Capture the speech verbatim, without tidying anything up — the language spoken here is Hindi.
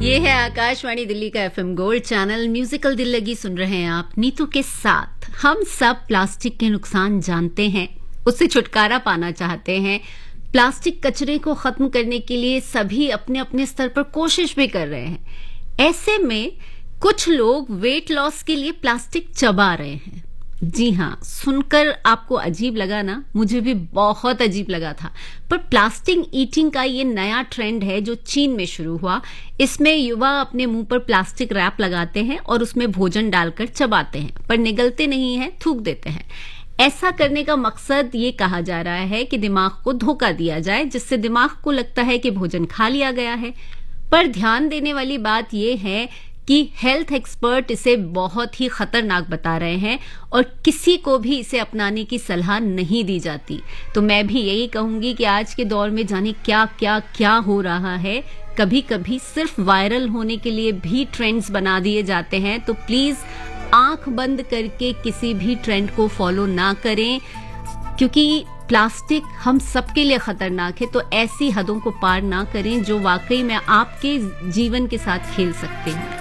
ये है आकाशवाणी दिल्ली का एफएम गोल्ड चैनल, म्यूजिकल दिल लगी सुन रहे हैं आप नीतू के साथ। हम सब प्लास्टिक के नुकसान जानते हैं, उससे छुटकारा पाना चाहते हैं। प्लास्टिक कचरे को खत्म करने के लिए सभी अपने अपने स्तर पर कोशिश भी कर रहे हैं। ऐसे में कुछ लोग वेट लॉस के लिए प्लास्टिक चबा रहे हैं। जी हाँ, सुनकर आपको अजीब लगा ना, मुझे भी बहुत अजीब लगा था। पर प्लास्टिक ईटिंग का ये नया ट्रेंड है जो चीन में शुरू हुआ। इसमें युवा अपने मुंह पर प्लास्टिक रैप लगाते हैं और उसमें भोजन डालकर चबाते हैं, पर निगलते नहीं हैं, थूक देते हैं। ऐसा करने का मकसद ये कहा जा रहा है कि दिमाग को धोखा दिया जाए, जिससे दिमाग को लगता है कि भोजन खा लिया गया है। पर ध्यान देने वाली बात यह है कि हेल्थ एक्सपर्ट इसे बहुत ही खतरनाक बता रहे हैं और किसी को भी इसे अपनाने की सलाह नहीं दी जाती। तो मैं भी यही कहूंगी कि आज के दौर में जाने क्या क्या क्या हो रहा है। कभी कभी सिर्फ वायरल होने के लिए भी ट्रेंड्स बना दिए जाते हैं, तो प्लीज आंख बंद करके किसी भी ट्रेंड को फॉलो ना करें, क्योंकि प्लास्टिक हम सबके लिए खतरनाक है। तो ऐसी हदों को पार ना करें जो वाकई में आपके जीवन के साथ खेल सकते हैं।